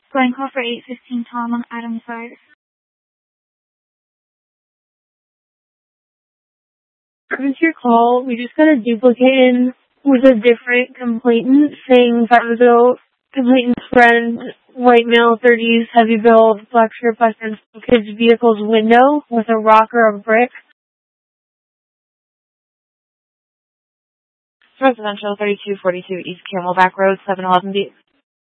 Going call for 815 Tom on Adams side. This is your call. We just got a duplicate in with a different complainant saying 5-0 complainant's friend, white male, 30s, heavy build, black shirt by kids' vehicle's window with a rock or a brick. Residential 3242 East Camelback Road, 711B.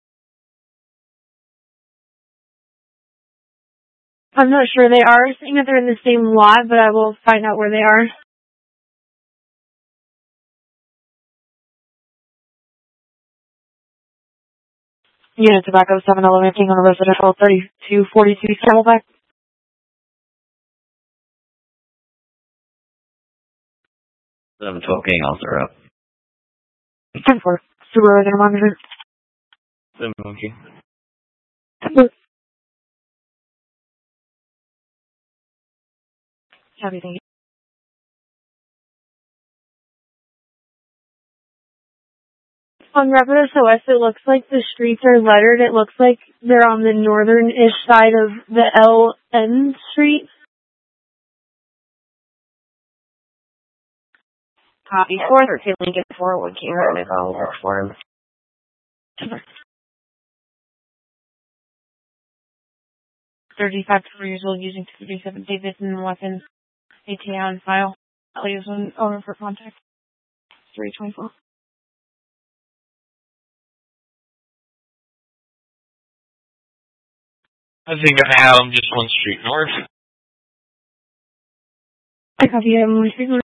I'm not sure they are saying that they're in the same lot, but I will find out where they are. Unit Tobacco 711 King on a residential 3242 East Camelback. 712 King, also up. 10-4. Subaru Identity Monitor. 7 Monkey. 10-4. Copy, thank you. On Rapid SOS, it looks like the streets are lettered. It looks like they're on the northern-ish side of the LN street. Copy. 413 Lincoln 401 King. Right, I'll look for him. 35 years old using 237 Davis and weapons. ATA on file. I'll use one owner for contact. 324. I think I have them just one street north. I copy him.